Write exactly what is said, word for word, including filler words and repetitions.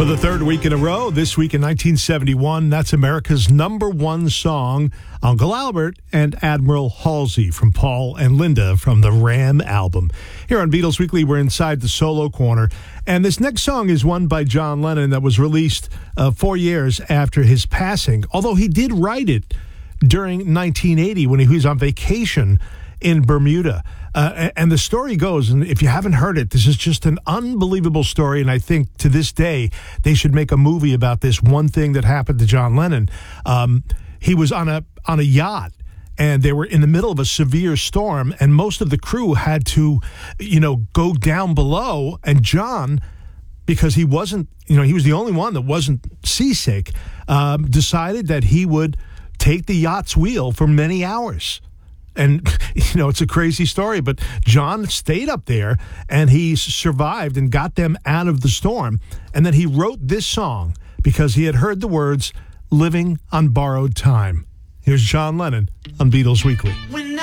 For the third week in a row, this week in nineteen seventy-one, that's America's number one song, Uncle Albert and Admiral Halsey from Paul and Linda from the Ram album. Here on Beatles Weekly, we're inside the solo corner, and this next song is one by John Lennon that was released uh, four years after his passing, although he did write it during nineteen eighty when he was on vacation in Bermuda. Uh, and the story goes, and if you haven't heard it, this is just an unbelievable story, and I think to this day they should make a movie about this one thing that happened to John Lennon. Um, he was on a on a yacht, and they were in the middle of a severe storm, and most of the crew had to, you know, go down below, and John, because he wasn't, you know, he was the only one that wasn't seasick, um, decided that he would take the yacht's wheel for many hours. And, you know, it's a crazy story, but John stayed up there and he survived and got them out of the storm. And then he wrote this song because he had heard the words, "Living on Borrowed Time." Here's John Lennon on Beatles Weekly. When